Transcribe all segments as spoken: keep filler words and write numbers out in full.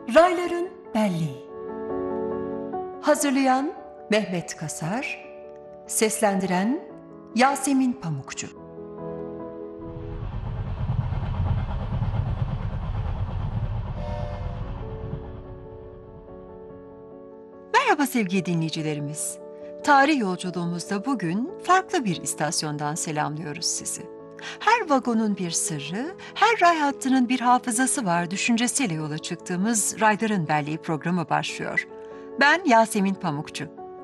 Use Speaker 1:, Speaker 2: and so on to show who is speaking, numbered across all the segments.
Speaker 1: Rayların Belleği. Hazırlayan Mehmet Kasar, seslendiren Yasemin Pamukçu. Merhaba sevgili dinleyicilerimiz. Tarih yolculuğumuzda bugün farklı bir istasyondan selamlıyoruz sizi. Her vagonun bir sırrı, her ray hattının bir hafızası var düşüncesiyle yola çıktığımız Rayların Belleği programı başlıyor. Ben Yasemin Pamukçu.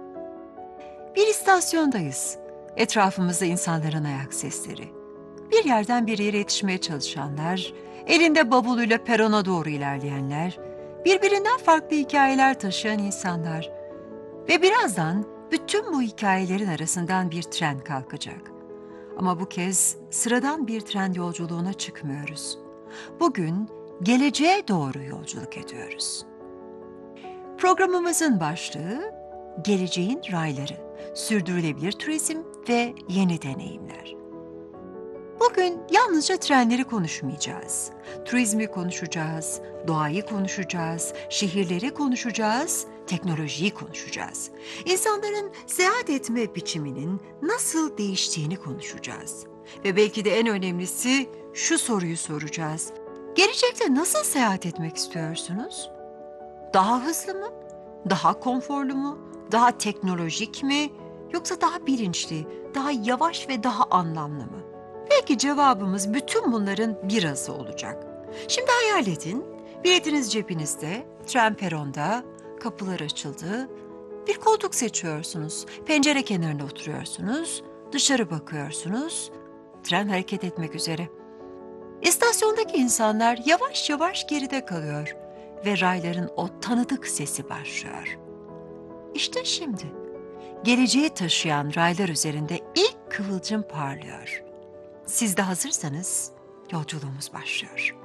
Speaker 1: Bir istasyondayız. Etrafımızda insanların ayak sesleri. Bir yerden bir yere yetişmeye çalışanlar, elinde bavuluyla perona doğru ilerleyenler, birbirinden farklı hikayeler taşıyan insanlar. Ve birazdan bütün bu hikayelerin arasından bir tren kalkacak. Ama bu kez sıradan bir tren yolculuğuna çıkmıyoruz. Bugün geleceğe doğru yolculuk ediyoruz. Programımızın başlığı Geleceğin Rayları, Sürdürülebilir Turizm ve Yeni Deneyimler. Bugün yalnızca trenleri konuşmayacağız. Turizmi konuşacağız, doğayı konuşacağız, şehirleri konuşacağız, teknolojiyi konuşacağız. İnsanların seyahat etme biçiminin nasıl değiştiğini konuşacağız. Ve belki de en önemlisi şu soruyu soracağız. Gelecekte nasıl seyahat etmek istiyorsunuz? Daha hızlı mı? Daha konforlu mu? Daha teknolojik mi? Yoksa daha bilinçli, daha yavaş ve daha anlamlı mı? Belki cevabımız bütün bunların birazı olacak. Şimdi hayal edin, biletiniz cebinizde, tren peronda, kapılar açıldı, bir koltuk seçiyorsunuz, pencere kenarına oturuyorsunuz, dışarı bakıyorsunuz, tren hareket etmek üzere. İstasyondaki insanlar yavaş yavaş geride kalıyor ve rayların o tanıdık sesi başlıyor. İşte şimdi, geleceği taşıyan raylar üzerinde ilk kıvılcım parlıyor. Siz de hazırsanız yolculuğumuz başlıyor.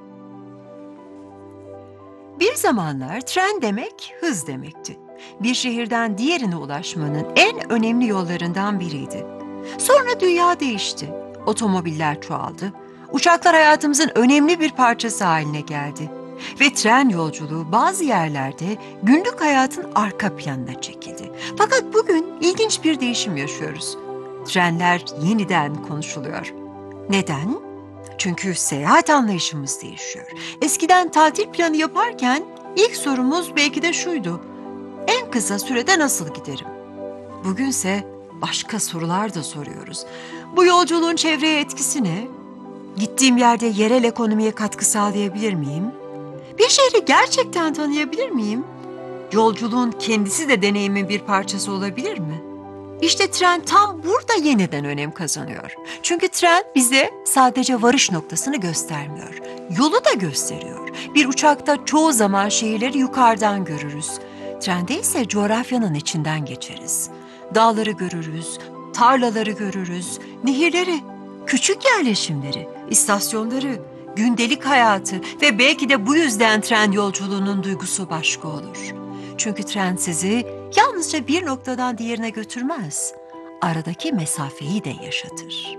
Speaker 1: Bir zamanlar tren demek hız demekti. Bir şehirden diğerine ulaşmanın en önemli yollarından biriydi. Sonra dünya değişti. Otomobiller çoğaldı. Uçaklar hayatımızın önemli bir parçası haline geldi. Ve tren yolculuğu bazı yerlerde günlük hayatın arka planına çekildi. Fakat bugün ilginç bir değişim yaşıyoruz. Trenler yeniden konuşuluyor. Neden? Çünkü seyahat anlayışımız değişiyor. Eskiden tatil planı yaparken ilk sorumuz belki de şuydu: en kısa sürede nasıl giderim? Bugünse başka sorular da soruyoruz. Bu yolculuğun çevreye etkisi ne? Gittiğim yerde yerel ekonomiye katkı sağlayabilir miyim? Bir şehri gerçekten tanıyabilir miyim? Yolculuğun kendisi de deneyimin bir parçası olabilir mi? İşte tren tam burada yeniden önem kazanıyor. Çünkü tren bize sadece varış noktasını göstermiyor, yolu da gösteriyor. Bir uçakta çoğu zaman şehirleri yukarıdan görürüz. Trende ise coğrafyanın içinden geçeriz. Dağları görürüz, tarlaları görürüz, nehirleri, küçük yerleşimleri, istasyonları, gündelik hayatı ve belki de bu yüzden tren yolculuğunun duygusu başka olur. Çünkü tren sizi yalnızca bir noktadan diğerine götürmez, aradaki mesafeyi de yaşatır.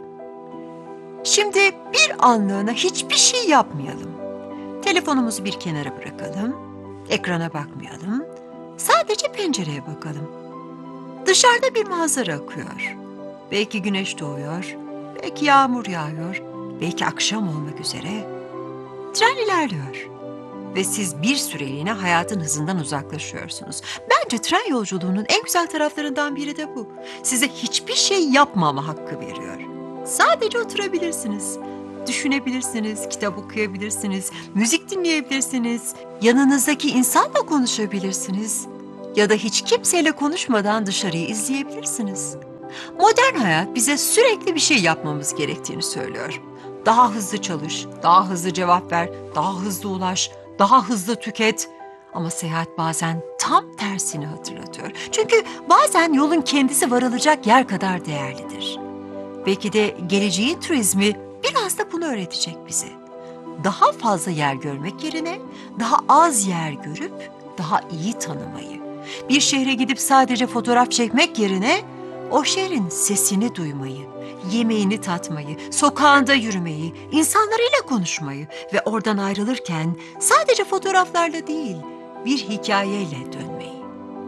Speaker 1: Şimdi bir anlığına hiçbir şey yapmayalım. Telefonumuzu bir kenara bırakalım, ekrana bakmayalım, sadece pencereye bakalım. Dışarıda bir manzara akıyor. Belki güneş doğuyor, belki yağmur yağıyor, belki akşam olmak üzere. Tren ilerliyor. Ve siz bir süreliğine hayatın hızından uzaklaşıyorsunuz. Bence tren yolculuğunun en güzel taraflarından biri de bu. Size hiçbir şey yapmama hakkı veriyor. Sadece oturabilirsiniz, düşünebilirsiniz, kitap okuyabilirsiniz, müzik dinleyebilirsiniz, yanınızdaki insanla konuşabilirsiniz ya da hiç kimseyle konuşmadan dışarıyı izleyebilirsiniz. Modern hayat bize sürekli bir şey yapmamız gerektiğini söylüyor. Daha hızlı çalış, daha hızlı cevap ver, daha hızlı ulaş, daha hızlı tüket. Ama seyahat bazen tam tersini hatırlatıyor. Çünkü bazen yolun kendisi varılacak yer kadar değerlidir. Belki de geleceğin turizmi biraz da bunu öğretecek bize. Daha fazla yer görmek yerine daha az yer görüp daha iyi tanımayı. Bir şehre gidip sadece fotoğraf çekmek yerine o şehrin sesini duymayı, yemeğini tatmayı, sokağında yürümeyi, insanlarıyla konuşmayı ve oradan ayrılırken sadece fotoğraflarla değil, bir hikayeyle dönmeyi.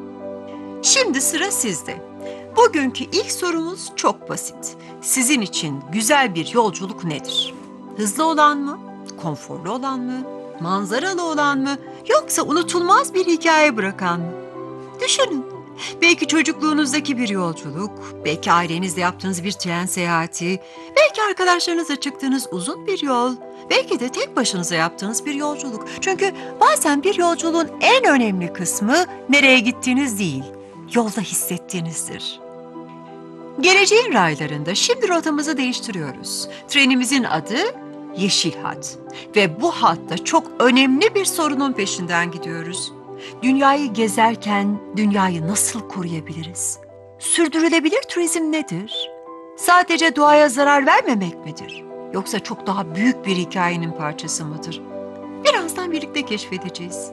Speaker 1: Şimdi sıra sizde. Bugünkü ilk sorumuz çok basit. Sizin için güzel bir yolculuk nedir? Hızlı olan mı? Konforlu olan mı? Manzaralı olan mı? Yoksa unutulmaz bir hikaye bırakan mı? Düşünün. Belki çocukluğunuzdaki bir yolculuk, belki ailenizle yaptığınız bir tren seyahati, belki arkadaşlarınızla çıktığınız uzun bir yol, belki de tek başınıza yaptığınız bir yolculuk. Çünkü bazen bir yolculuğun en önemli kısmı nereye gittiğiniz değil, yolda hissettiğinizdir. Geleceğin raylarında şimdi rotamızı değiştiriyoruz. Trenimizin adı Yeşil Hat ve bu hatta çok önemli bir sorunun peşinden gidiyoruz. Dünyayı gezerken dünyayı nasıl koruyabiliriz? Sürdürülebilir turizm nedir? Sadece doğaya zarar vermemek midir? Yoksa çok daha büyük bir hikayenin parçası mıdır? Birazdan birlikte keşfedeceğiz.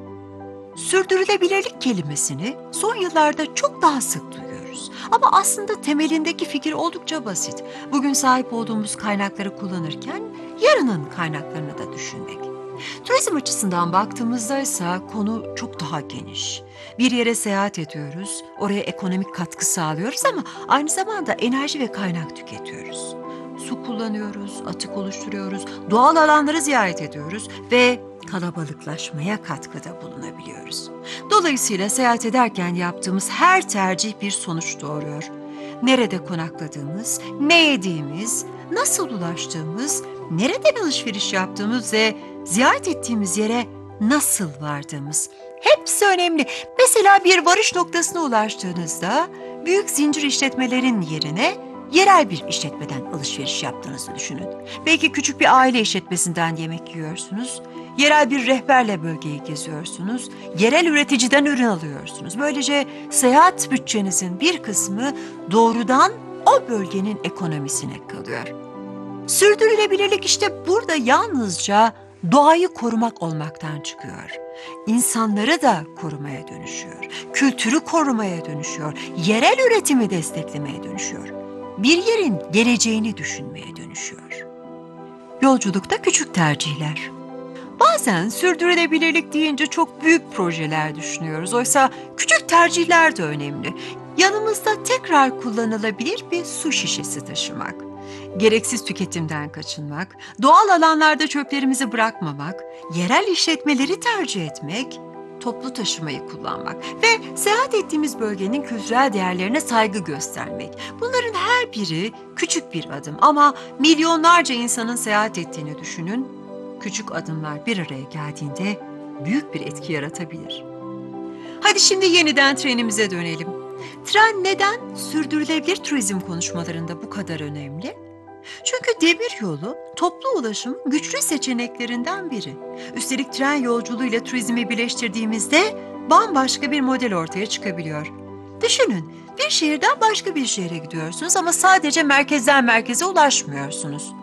Speaker 1: Sürdürülebilirlik kelimesini son yıllarda çok daha sık duyuyoruz. Ama aslında temelindeki fikir oldukça basit. Bugün sahip olduğumuz kaynakları kullanırken yarının kaynaklarını da düşünmek. Turizm açısından baktığımızda ise konu çok daha geniş. Bir yere seyahat ediyoruz, oraya ekonomik katkı sağlıyoruz ama aynı zamanda enerji ve kaynak tüketiyoruz. Su kullanıyoruz, atık oluşturuyoruz, doğal alanları ziyaret ediyoruz ve kalabalıklaşmaya katkıda bulunabiliyoruz. Dolayısıyla seyahat ederken yaptığımız her tercih bir sonuç doğuruyor. Nerede konakladığımız, ne yediğimiz, nasıl ulaştığımız, nereden alışveriş yaptığımız ve ziyaret ettiğimiz yere nasıl vardığımız hepsi önemli. Mesela bir varış noktasına ulaştığınızda büyük zincir işletmelerin yerine yerel bir işletmeden alışveriş yaptığınızı düşünün. Belki küçük bir aile işletmesinden yemek yiyorsunuz. Yerel bir rehberle bölgeyi geziyorsunuz. Yerel üreticiden ürün alıyorsunuz. Böylece seyahat bütçenizin bir kısmı doğrudan o bölgenin ekonomisine kalıyor. Sürdürülebilirlik işte burada yalnızca doğayı korumak olmaktan çıkıyor. İnsanları da korumaya dönüşüyor. Kültürü korumaya dönüşüyor. Yerel üretimi desteklemeye dönüşüyor. Bir yerin geleceğini düşünmeye dönüşüyor. Yolculukta küçük tercihler. Bazen sürdürülebilirlik deyince çok büyük projeler düşünüyoruz. Oysa küçük tercihler de önemli. Yanımızda tekrar kullanılabilir bir su şişesi taşımak, gereksiz tüketimden kaçınmak, doğal alanlarda çöplerimizi bırakmamak, yerel işletmeleri tercih etmek, toplu taşımayı kullanmak ve seyahat ettiğimiz bölgenin kültürel değerlerine saygı göstermek. Bunların her biri küçük bir adım ama milyonlarca insanın seyahat ettiğini düşünün. Küçük adımlar bir araya geldiğinde büyük bir etki yaratabilir. Hadi şimdi yeniden trenimize dönelim. Tren neden sürdürülebilir turizm konuşmalarında bu kadar önemli? Çünkü demir yolu toplu ulaşım güçlü seçeneklerinden biri. Üstelik tren yolculuğu ile turizmi birleştirdiğimizde bambaşka bir model ortaya çıkabiliyor. Düşünün, bir şehirden başka bir şehre gidiyorsunuz ama sadece merkezden merkeze ulaşmıyorsunuz.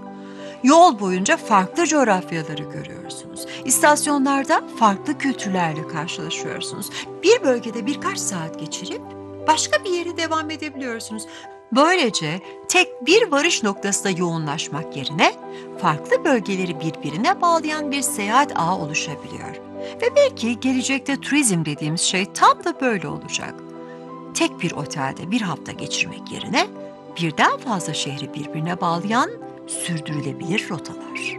Speaker 1: Yol boyunca farklı coğrafyaları görüyorsunuz. İstasyonlarda farklı kültürlerle karşılaşıyorsunuz. Bir bölgede birkaç saat geçirip başka bir yere devam edebiliyorsunuz. Böylece tek bir varış noktasında yoğunlaşmak yerine farklı bölgeleri birbirine bağlayan bir seyahat ağı oluşabiliyor. Ve belki gelecekte turizm dediğimiz şey tam da böyle olacak. Tek bir otelde bir hafta geçirmek yerine birden fazla şehri birbirine bağlayan sürdürülebilir rotalar.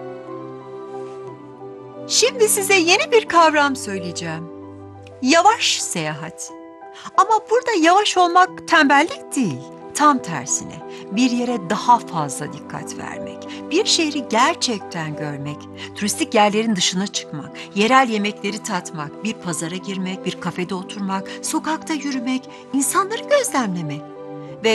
Speaker 1: Şimdi size yeni bir kavram söyleyeceğim. Yavaş seyahat. Ama burada yavaş olmak tembellik değil. Tam tersine bir yere daha fazla dikkat vermek, bir şehri gerçekten görmek, turistik yerlerin dışına çıkmak, yerel yemekleri tatmak, bir pazara girmek, bir kafede oturmak, sokakta yürümek, insanları gözlemlemek.